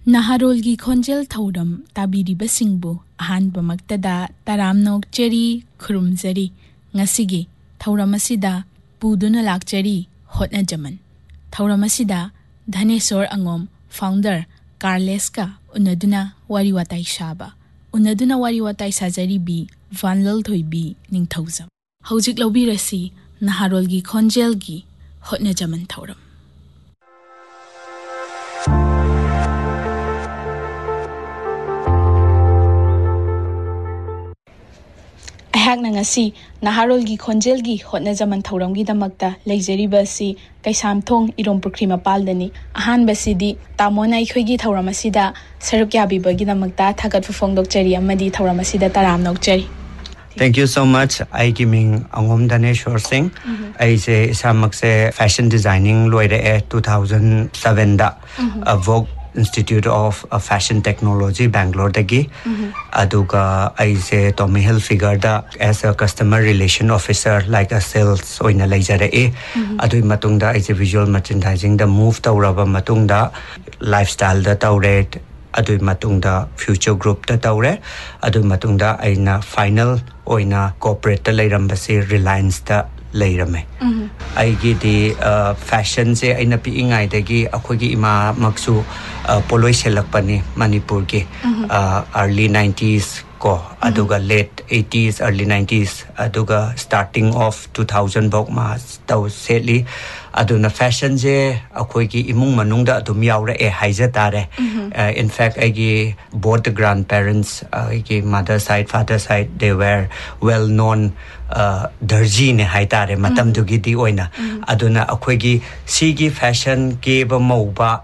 Naharolgi khonjel thauram tabiriba singbu ahanba maktada taramnok cheri khurumjari ngasigi thauramasida puduna lakchari hotna jaman thauramasida Dhaneswar Angom founder Carleska unaduna wariwatai shaba unaduna wariwatai sajari bi vanlal thoibi ningthauzam hojik lobirasi Naharolgi khonjelgi hotna jaman thauram Nangasi Naharolgi khonjelgi hotna jaman thauramgi damakta leijeriba si kaisamthong irompukri mapaldani ahanbasidi tamona ikhoigi thauramasida sarukyabiba gi damakta thagatfu fongdokchari amadi thauramasida taramnokchari. Thank you so much. I giving Angom Dhaneshwar Singh. I say samakse fashion designing loire 2007 da Vogue Institute of Fashion Technology Bangalore dagi aduga I say Tommy Hilfiger as a customer relation officer like a sales oina leijare adu matungda I say visual merchandising the move tawraba matungda lifestyle da tawret adu matungda future group da tawre adu matungda aina final oina corporate da leirambasi Reliance da leirame aigi di fashion se aina pi ingai dagi akhogi ima maksu poloi selakpani Manipur ki early 90s ko aduga late 80s early 90s aduga starting of 2000 bok ma taw seli aduna fashion je akhogi imung manungda adum yaura haija tare in fact agi both the grandparents agi mother side father side they were well known darji ne haitare matam dugi di oina aduna akhogi sigi fashion ke ba mauba